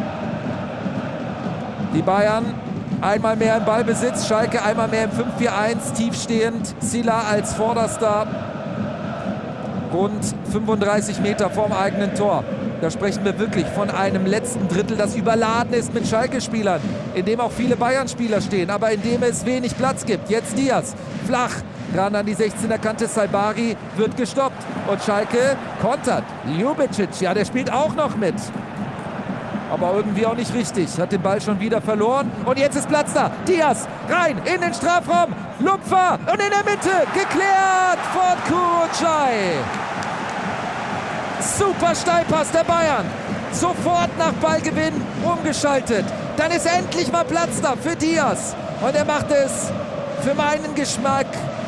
Die Bayern einmal mehr im Ballbesitz, Schalke einmal mehr im fünf vier eins, tiefstehend. Sila als Vorderster, rund fünfunddreißig Meter vorm eigenen Tor. Da sprechen wir wirklich von einem letzten Drittel, das überladen ist mit Schalke-Spielern, in dem auch viele Bayern-Spieler stehen, aber in dem es wenig Platz gibt. Jetzt Diaz, flach, ran an die sechzehner Kante, Saibari wird gestoppt und Schalke kontert. Ljubicic, ja, der spielt auch noch mit. Aber irgendwie auch nicht richtig. Hat den Ball schon wieder verloren. Und jetzt ist Platz da. Diaz rein in den Strafraum. Lupfer und in der Mitte geklärt von Kurucay. Super Steilpass der Bayern. Sofort nach Ballgewinn umgeschaltet. Dann ist endlich mal Platz da für Diaz. Und er macht es für meinen Geschmack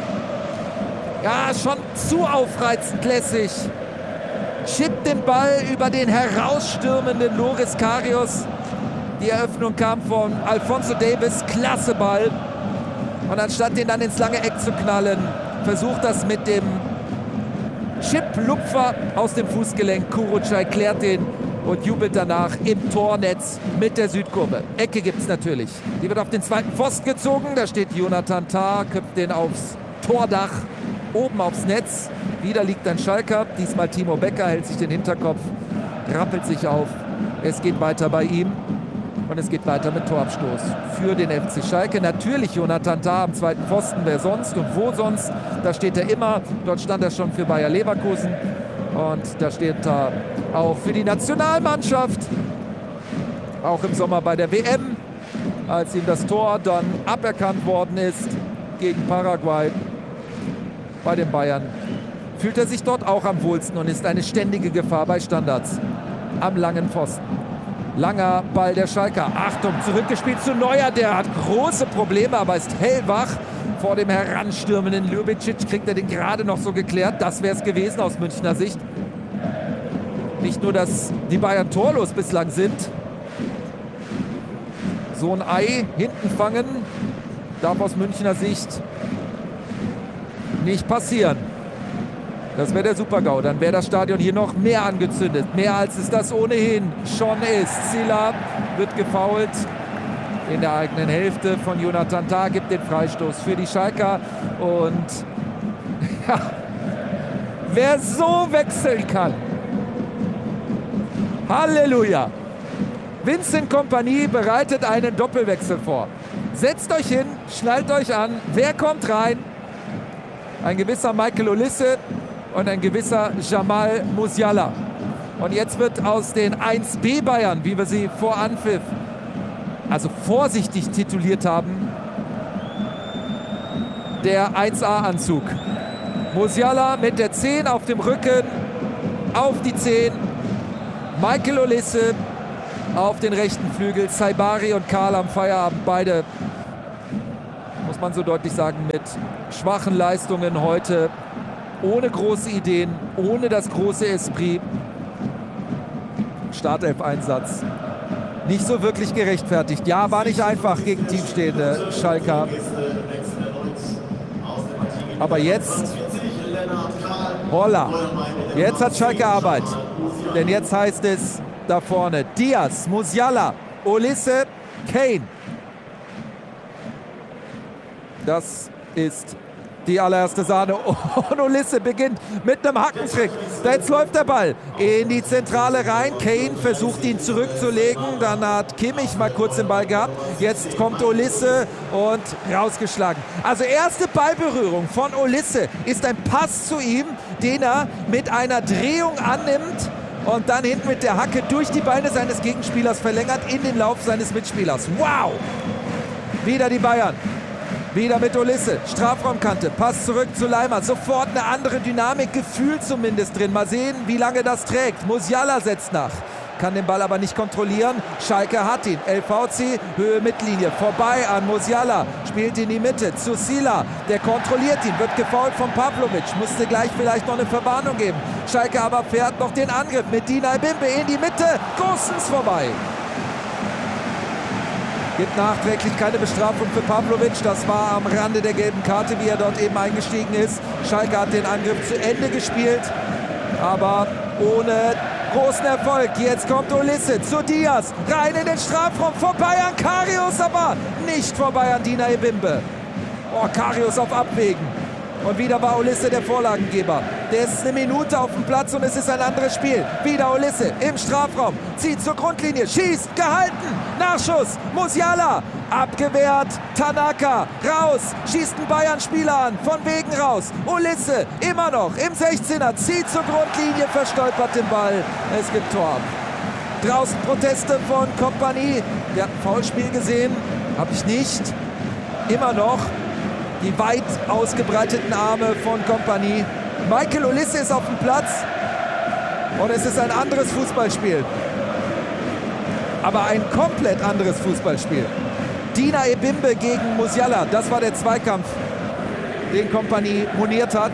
ja schon zu aufreizend lässig. Chippt den Ball über den herausstürmenden Loris Karius. Die Eröffnung kam von Alphonso Davies, klasse Ball. Und anstatt den dann ins lange Eck zu knallen, versucht das mit dem Chip-Lupfer aus dem Fußgelenk. Kurucay klärt den und jubelt danach im Tornetz mit der Südkurve. Ecke gibt es natürlich. Die wird auf den zweiten Pfosten gezogen. Da steht Jonathan Tah, köpft den aufs Tordach, oben aufs Netz. Wieder liegt ein Schalker, diesmal Timo Becker, hält sich den Hinterkopf, rappelt sich auf. Es geht weiter bei ihm und es geht weiter mit Torabstoß für den F C Schalke. Natürlich Jonathan Tah am zweiten Pfosten, wer sonst und wo sonst. Da steht er immer, dort stand er schon für Bayer Leverkusen und da steht er auch für die Nationalmannschaft. Auch im Sommer bei der W M, als ihm das Tor dann aberkannt worden ist gegen Paraguay bei den Bayern. Fühlt er sich dort auch am wohlsten und ist eine ständige Gefahr bei Standards am langen Pfosten. Langer Ball der Schalker. Achtung, zurückgespielt zu Neuer. Der hat große Probleme, aber ist hellwach. Vor dem heranstürmenden Ljubicic kriegt er den gerade noch so geklärt. Das wäre es gewesen aus Münchner Sicht. Nicht nur, dass die Bayern torlos bislang sind. So ein Ei hinten fangen darf aus Münchner Sicht nicht passieren. Das wäre der Super-GAU. Dann wäre das Stadion hier noch mehr angezündet. Mehr als es das ohnehin schon ist. Sylla wird gefoult in der eigenen Hälfte von Jonathan Tah, gibt den Freistoß für die Schalker. Und ja, wer so wechseln kann. Halleluja. Vincent Kompany bereitet einen Doppelwechsel vor. Setzt euch hin, schnallt euch an. Wer kommt rein? Ein gewisser Michael Olise und ein gewisser Jamal Musiala. Und jetzt wird aus den eins B Bayern, wie wir sie vor Anpfiff, also vorsichtig tituliert haben, der eins A Anzug. Musiala mit der zehn auf dem Rücken, auf die zehn. Michael Olise auf den rechten Flügel. Saibari und Karl am Feierabend. Beide, muss man so deutlich sagen, mit schwachen Leistungen heute. Ohne große Ideen, ohne das große Esprit. Startelf-Einsatz. Nicht so wirklich gerechtfertigt. Ja, war nicht einfach gegen tiefstehende Schalker. Aber jetzt, holla, jetzt hat Schalke Arbeit. Denn jetzt heißt es da vorne, Diaz, Musiala, Olise, Kane. Das ist die allererste Sahne. Und Olise beginnt mit einem Hackentrick. Jetzt läuft der Ball in die Zentrale rein. Kane versucht ihn zurückzulegen. Dann hat Kimmich mal kurz den Ball gehabt. Jetzt kommt Olise und rausgeschlagen. Also erste Ballberührung von Olise ist ein Pass zu ihm, den er mit einer Drehung annimmt und dann hinten mit der Hacke durch die Beine seines Gegenspielers verlängert in den Lauf seines Mitspielers. Wow! Wieder die Bayern. Wieder mit Olise, Strafraumkante, Pass zurück zu Leimer. Sofort eine andere Dynamik, Gefühl zumindest drin. Mal sehen, wie lange das trägt. Musiala setzt nach, kann den Ball aber nicht kontrollieren. Schalke hat ihn. El Fauzi, Höhe Mittellinie, vorbei an Musiala, spielt in die Mitte zu Sylla. Der kontrolliert ihn, wird gefoult von Pavlovic. Musste gleich vielleicht noch eine Verwarnung geben. Schalke aber fährt noch den Angriff mit Dina Ebimbe in die Mitte. Gosens vorbei. Gibt nachträglich keine Bestrafung für Pavlovic. Das war am Rande der gelben Karte, wie er dort eben eingestiegen ist. Schalke hat den Angriff zu Ende gespielt, aber ohne großen Erfolg. Jetzt kommt Olise zu Diaz, rein in den Strafraum, vorbei an Karius, aber nicht vorbei an Dina Ebimbe. Oh, Karius auf Abwägen. Und wieder war Olise der Vorlagengeber. Der ist eine Minute auf dem Platz und es ist ein anderes Spiel. Wieder Olise im Strafraum, zieht zur Grundlinie, schießt, gehalten, Nachschuss, Musiala, abgewehrt, Tanaka, raus, schießt einen Bayern-Spieler an, von wegen raus. Olise immer noch im sechzehner, zieht zur Grundlinie, verstolpert den Ball, es gibt Tor. Draußen Proteste von Kompany, der hat ein Foulspiel gesehen, habe ich nicht, immer noch. Die weit ausgebreiteten Arme von Kompany. Michael Olise ist auf dem Platz und es ist ein anderes Fußballspiel. Aber ein komplett anderes Fußballspiel. Dina Ebimbe gegen Musiala, das war der Zweikampf, den Kompany moniert hat.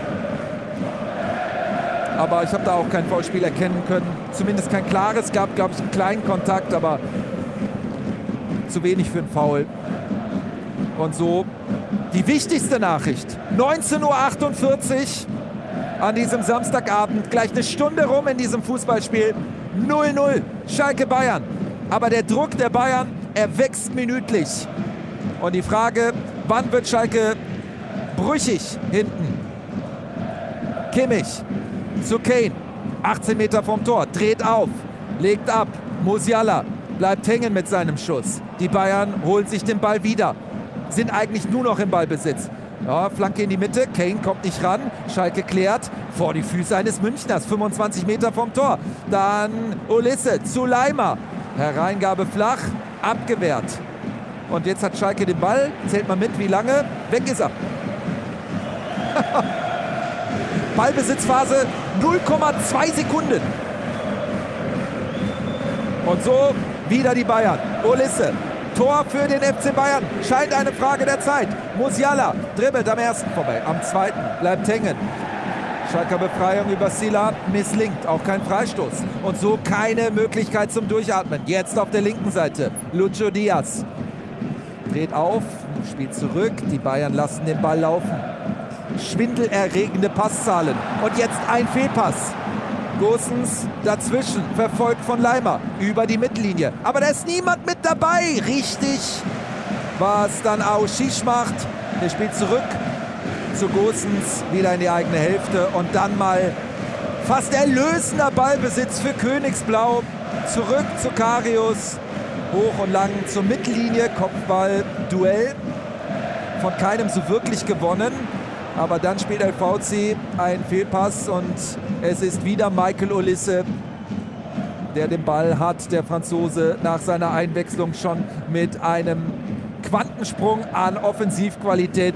Aber ich habe da auch kein Foulspiel erkennen können. Zumindest kein klares, gab, glaube ich, einen kleinen Kontakt, aber zu wenig für einen Foul. Und so die wichtigste Nachricht. neunzehn Uhr achtundvierzig an diesem Samstagabend. Gleich eine Stunde rum in diesem Fußballspiel. null null. Schalke Bayern. Aber der Druck der Bayern, er wächst minütlich. Und die Frage, wann wird Schalke brüchig hinten? Kimmich zu Kane. achtzehn Meter vom Tor. Dreht auf. Legt ab. Musiala bleibt hängen mit seinem Schuss. Die Bayern holen sich den Ball wieder. Sind eigentlich nur noch im Ballbesitz. Ja, Flanke in die Mitte, Kane kommt nicht ran, Schalke klärt vor die Füße eines Münchners, fünfundzwanzig Meter vom Tor. Dann Olise zu Leimer, Hereingabe flach, abgewehrt. Und jetzt hat Schalke den Ball, zählt mal mit, wie lange, weg ist er. Ballbesitzphase null Komma zwei Sekunden. Und so wieder die Bayern, Olise. Tor für den F C Bayern. Scheint eine Frage der Zeit. Musiala dribbelt am ersten vorbei. Am zweiten bleibt hängen. Schalker Befreiung über Sylla misslingt. Auch kein Freistoß. Und so keine Möglichkeit zum Durchatmen. Jetzt auf der linken Seite. Lucho Diaz dreht auf, spielt zurück. Die Bayern lassen den Ball laufen. schwindelerregende Passzahlen. Und jetzt ein Fehlpass. Gosens dazwischen, verfolgt von Leimer über die Mittellinie. Aber da ist niemand mit dabei. Richtig, was dann Aouchiche macht. Der spielt zurück zu Gosens, wieder in die eigene Hälfte. Und dann mal fast erlösender Ballbesitz für Königsblau. Zurück zu Karius. Hoch und lang zur Mittellinie. Kopfball, Duell. Von keinem so wirklich gewonnen. Aber dann spielt El Fauzi einen Fehlpass und es ist wieder Michael Olise, der den Ball hat. Der Franzose nach seiner Einwechslung schon mit einem Quantensprung an Offensivqualität,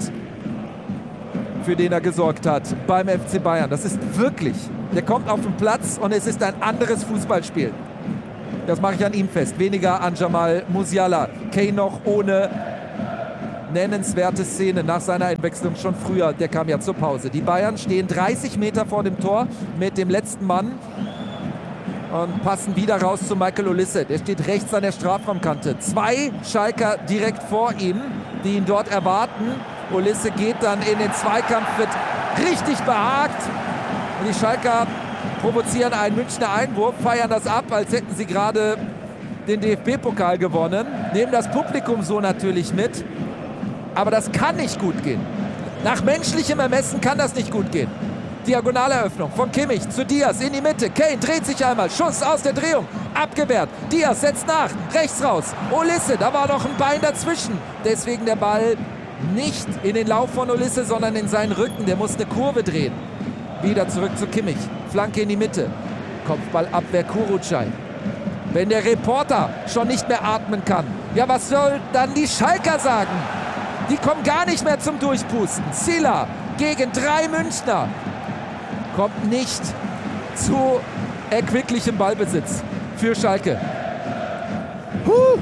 für den er gesorgt hat beim F C Bayern. Das ist wirklich, der kommt auf den Platz und es ist ein anderes Fußballspiel. Das mache ich an ihm fest, weniger an Jamal Musiala. Kane noch ohne nennenswerte Szene nach seiner Einwechslung schon früher. Der kam ja zur Pause. Die Bayern stehen dreißig Meter vor dem Tor mit dem letzten Mann und passen wieder raus zu Michael Olise. Der steht rechts an der Strafraumkante. Zwei Schalker direkt vor ihm, die ihn dort erwarten. Olise geht dann in den Zweikampf, wird richtig behagt. Und die Schalker provozieren einen Münchner Einwurf, feiern das ab, als hätten sie gerade den D F B-Pokal gewonnen. Nehmen das Publikum so natürlich mit. Aber das kann nicht gut gehen. Nach menschlichem Ermessen kann das nicht gut gehen. Diagonaleröffnung von Kimmich zu Diaz in die Mitte. Kane dreht sich einmal. Schuss aus der Drehung. Abgewehrt. Diaz setzt nach. Rechts raus. Olise, da war noch ein Bein dazwischen. Deswegen der Ball nicht in den Lauf von Olise, sondern in seinen Rücken. Der muss eine Kurve drehen. Wieder zurück zu Kimmich. Flanke in die Mitte. Kopfballabwehr Kurucay. Wenn der Reporter schon nicht mehr atmen kann, ja, was soll dann die Schalker sagen? Die kommen gar nicht mehr zum Durchpusten. Silla gegen drei Münchner. Kommt nicht zu erquicklichem Ballbesitz für Schalke. Huh.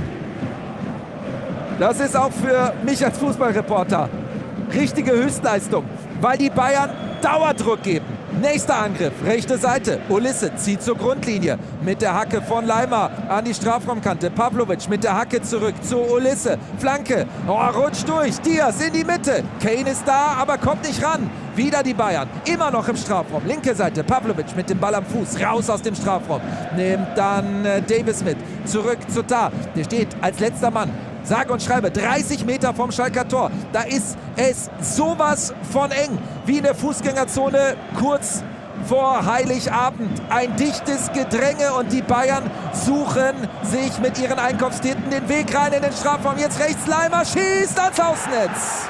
Das ist auch für mich als Fußballreporter richtige Höchstleistung, weil die Bayern Dauerdruck geben. Nächster Angriff, rechte Seite. Olise zieht zur Grundlinie mit der Hacke von Leimer an die Strafraumkante. Pavlovic mit der Hacke zurück zu Olise. Flanke, oh, rutscht durch. Diaz in die Mitte. Kane ist da, aber kommt nicht ran. Wieder die Bayern, immer noch im Strafraum. Linke Seite, Pavlovic mit dem Ball am Fuß. Raus aus dem Strafraum. Nimmt dann äh, Davis mit. Zurück zu Tah. Der steht als letzter Mann. Sage und schreibe, dreißig Meter vom Schalker Tor. Da ist es sowas von eng, wie in der Fußgängerzone kurz vor Heiligabend. Ein dichtes Gedränge und die Bayern suchen sich mit ihren Einkaufsteten den Weg rein in den Strafraum. Jetzt rechts Leimer, schießt ans Außennetz.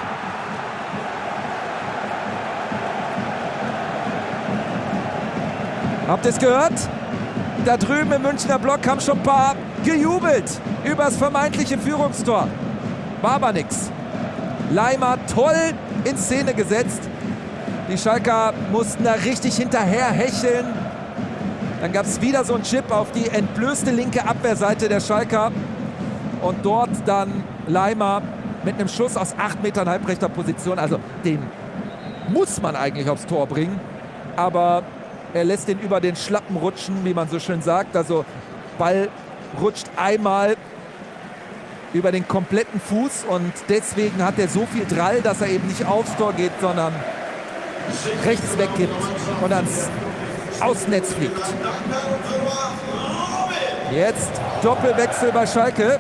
Habt ihr es gehört? Da drüben im Münchner Block haben schon ein paar gejubelt übers vermeintliche Führungstor. War aber nix. Leimer toll in Szene gesetzt. Die Schalker mussten da richtig hinterher hecheln. Dann gab es wieder so einen Chip auf die entblößte linke Abwehrseite der Schalker. Und dort dann Leimer mit einem Schuss aus acht Metern halbrechter Position. Also den muss man eigentlich aufs Tor bringen. Aber er lässt den über den Schlappen rutschen, wie man so schön sagt. Also Ball rutscht einmal über den kompletten Fuß und deswegen hat er so viel Drall, dass er eben nicht aufs Tor geht, sondern rechts weggibt und ans Außennetz fliegt. Jetzt Doppelwechsel bei Schalke.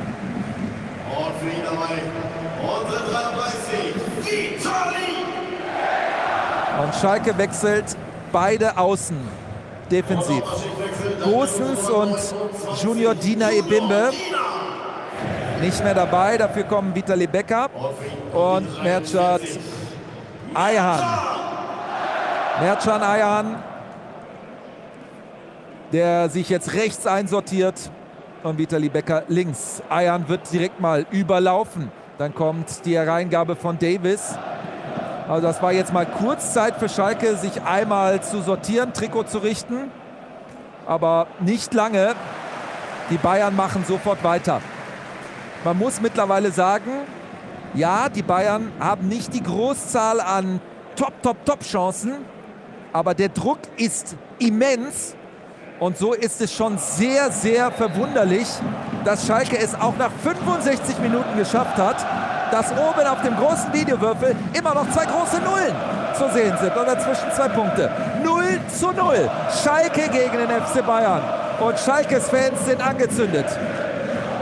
Und Schalke wechselt beide Außen defensiv. Gosens und Junior Dina Ebimbe nicht mehr dabei. Dafür kommen Vitali Becker und Mertcan Ayhan. Mertcan Ayhan, der sich jetzt rechts einsortiert und Vitali Becker links. Ayhan wird direkt mal überlaufen. Dann kommt die Hereingabe von Davis. Also das war jetzt mal Kurzzeit für Schalke, sich einmal zu sortieren, Trikot zu richten. Aber nicht lange. Die Bayern machen sofort weiter. Man muss mittlerweile sagen, ja, die Bayern haben nicht die Großzahl an Top, Top, Top-Chancen. Aber der Druck ist immens. Und so ist es schon sehr, sehr verwunderlich, dass Schalke es auch nach fünfundsechzig Minuten geschafft hat, dass oben auf dem großen Videowürfel immer noch zwei große Nullen zu sehen sind und dazwischen zwei Punkte. null zu null. Schalke gegen den F C Bayern. Und Schalkes Fans sind angezündet.